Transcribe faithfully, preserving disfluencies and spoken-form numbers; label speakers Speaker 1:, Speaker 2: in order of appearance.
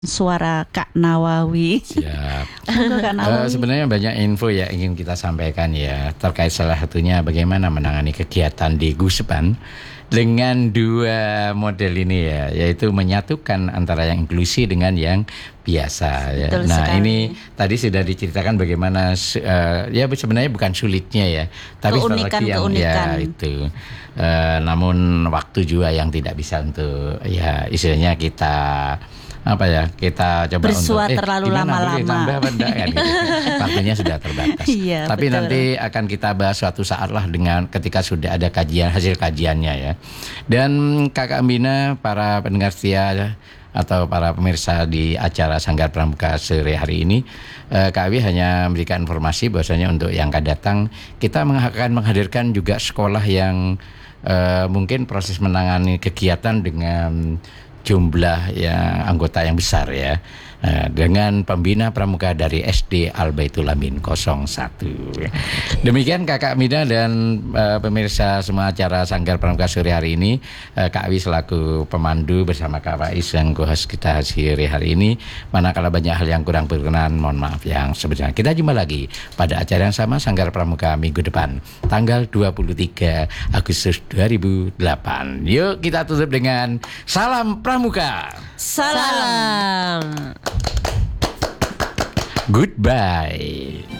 Speaker 1: Suara Kak Nawawi.
Speaker 2: Siap.
Speaker 1: Kak
Speaker 2: Uh,
Speaker 1: Nawawi.
Speaker 2: sebenarnya banyak info ya ingin kita sampaikan ya terkait salah satunya bagaimana menangani kegiatan di Guspan dengan dua model ini ya, yaitu menyatukan antara yang inklusi dengan yang biasa ya.
Speaker 1: Betul
Speaker 2: Nah
Speaker 1: sekali.
Speaker 2: ini tadi sudah diceritakan bagaimana uh, ya sebenarnya bukan sulitnya ya, tapi
Speaker 1: Keunikan,
Speaker 2: yang
Speaker 1: keunikan.
Speaker 2: ya itu. Uh, namun waktu juga yang tidak bisa untuk ya istilahnya kita apa ya kita coba
Speaker 1: Bersua
Speaker 2: untuk eh,
Speaker 1: terlalu
Speaker 2: gimana, boleh
Speaker 1: lama-lama.
Speaker 2: tambah apa enggak kan gitu. Waktunya sudah terbatas.
Speaker 1: Iya,
Speaker 2: Tapi
Speaker 1: betul.
Speaker 2: nanti akan kita bahas suatu saat lah dengan ketika sudah ada kajian hasil kajiannya ya. Dan Kakak Ambina, para pendengar setia atau para pemirsa di acara Sanggar Pramuka sore hari ini, eh, Kak Awi hanya memberikan informasi bahwasanya untuk yang akan datang kita akan menghadirkan juga sekolah yang eh, mungkin proses menangani kegiatan dengan jumlah ya anggota yang besar ya, nah, dengan pembina pramuka dari S D Al Baitul Amin nol satu. Demikian Kakak Mida dan uh, pemirsa semua acara Sanggar Pramuka sore hari ini, uh, Kak Awi selaku pemandu bersama Kak Faiz yang co-host kita sore hari ini. Manakala banyak hal yang kurang berkenan, mohon maaf yang sebesar. Kita jumpa lagi pada acara yang sama Sanggar Pramuka minggu depan tanggal dua puluh tiga Agustus dua ribu delapan. Yuk kita tutup dengan salam Pramuka.
Speaker 1: Salam.
Speaker 2: Goodbye.